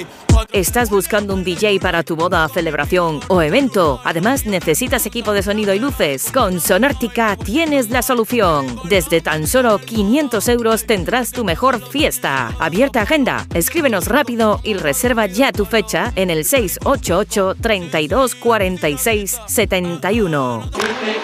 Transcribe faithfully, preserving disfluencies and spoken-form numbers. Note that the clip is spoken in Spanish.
¿Estás buscando un D J para tu boda, celebración o evento? Además, ¿necesitas equipo de sonido y luces? Con Sonártica tienes la solución. Desde tan solo quinientos euros tendrás tu mejor fiesta. Abierta agenda. Escríbenos rápido y reserva ya tu fecha en el seis ocho ocho, treinta y dos, cuarenta y seis, setenta y uno.